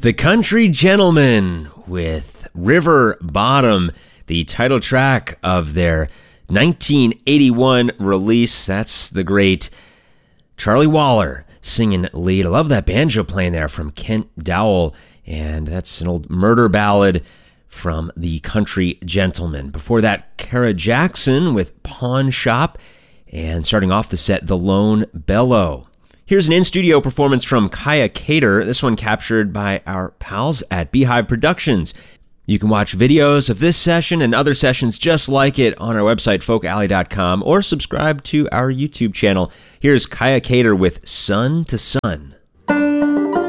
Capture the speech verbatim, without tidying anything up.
The Country Gentlemen with River Bottom, the title track of their nineteen eighty-one release. That's the great Charlie Waller singing lead. I love that banjo playing there from Kent Dowell, and that's an old murder ballad from the Country Gentlemen. Before that, Kara Jackson with Pawn Shop, and starting off the set, The Lone Bellow. Here's an in-studio performance from Kaya Cater, this one captured by our pals at Beehive Productions. You can watch videos of this session and other sessions just like it on our website, folk alley dot com, or subscribe to our YouTube channel. Here's Kaya Cater with Sun to Sun.